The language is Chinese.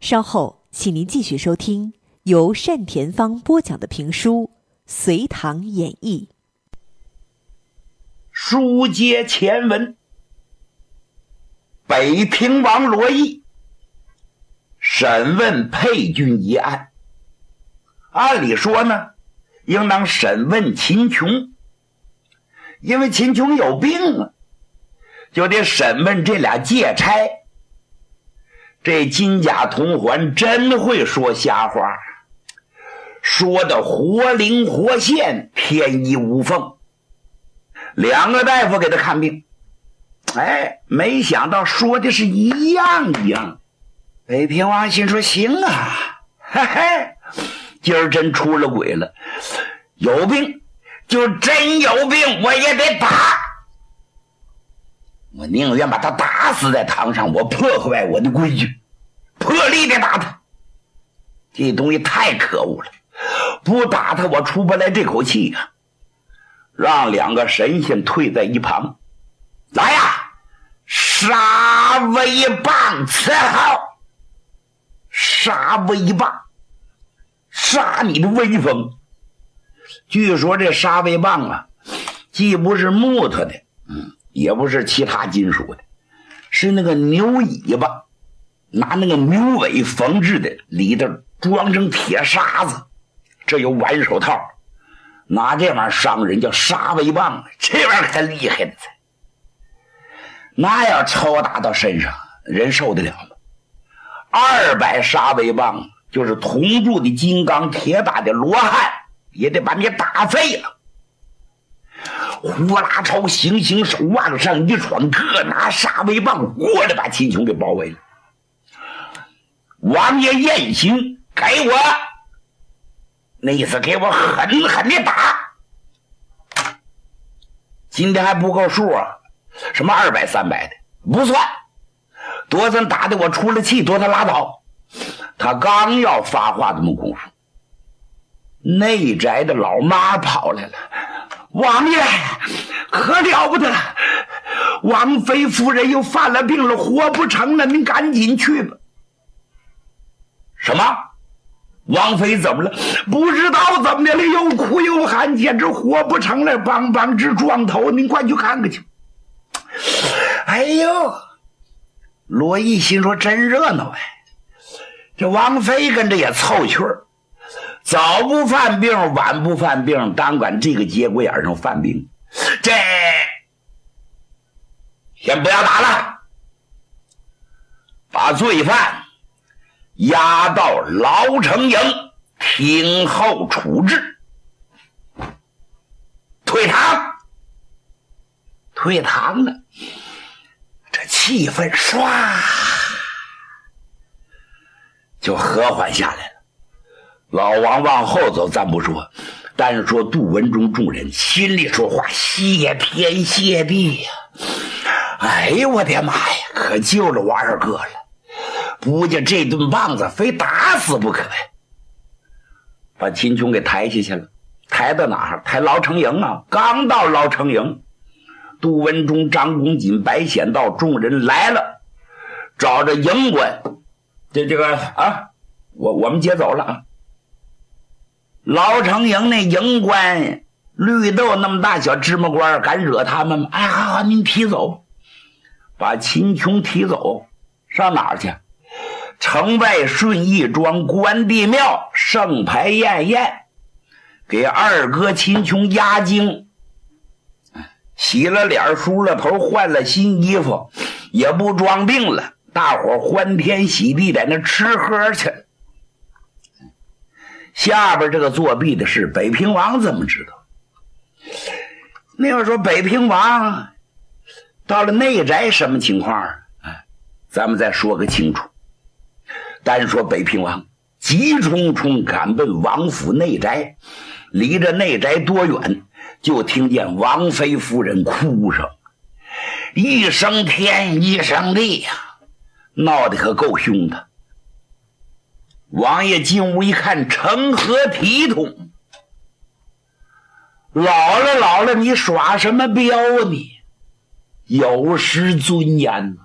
稍后请您继续收听由单田芳播讲的评书《隋唐演义》。 书接前文，北平王罗毅审问沛郡一案，按理说呢，应当审问秦琼，因为秦琼有病啊，就得审问这俩借差。这金甲铜环真会说瞎话，说的活灵活现，天衣无缝。两个大夫给他看病，没想到说的是一样。北平王心说行啊，今儿真出了鬼了，有病就真有病，我也得打，我宁愿把他打死在堂上，我破坏我的规矩，破例的打他。这东西太可恶了，不打他我出不来这口气呀。让两个神仙退在一旁，来呀，杀威棒伺候，杀威棒，杀你的威风。据说这杀威棒啊，既不是木头的，也不是其他金属的，是那个牛尾巴，拿那个牛尾缝制的，里头装成铁沙子，这有挽手套，拿这玩意儿伤人叫杀威棒，这玩意儿可厉害的才。那要抽打到身上，人受得了吗？200杀威棒就是铜铸的金刚，铁打的罗汉，也得把你打废了。呼啦超行刑手往上一闯，各拿杀威棒过来把秦琼给包围了。王爷验刑，给我，那意思给我狠狠的打。今天还不够数啊，什么200、300的不算，多算打的我出了气，多算拉倒。他刚要发话这么功夫，内宅的老妈跑来了，王爷可了不得了，王妃夫人又犯了病了，活不成了，您赶紧去吧。什么？王妃怎么了？不知道怎么的了，又哭又喊，简直活不成了，邦邦直撞头，您快去看看去。哎呦，罗毅心说真热闹哎，这王妃跟着也凑趣儿，早不犯病晚不犯病，单管这个节骨眼上犯病。这先不要打了，把罪犯押到牢城营听候处置。退堂了，这气氛唰就和缓下来了。老王往后走咱不说，但是说杜文忠众人心里说话，谢天谢地呀！哎呦我的妈呀，可救了我2个了，不叫这顿棒子非打死不可。把秦琼给抬下去了，抬到哪儿？抬牢城营啊！刚到牢城营，杜文忠、张公瑾、白显道众人来了，找着营官，这个啊，我们接走了啊。牢城营那营官绿豆那么大小芝麻官，敢惹他们吗？哎，好，您提走，把秦琼提走，上哪儿去？城外顺义庄关帝庙圣牌宴宴，给2哥秦琼压惊，洗了脸梳了头换了新衣服，也不装病了，大伙欢天喜地在那吃喝去。下边这个作弊的事北平王怎么知道？那要说北平王到了内宅什么情况咱们再说个清楚。单说北平王急冲冲赶奔王府内宅，离着内宅多远，就听见王妃夫人哭声，一声天一声地呀，闹得可够凶的。王爷进屋一看，成何体统？老了，你耍什么彪啊你？有失尊严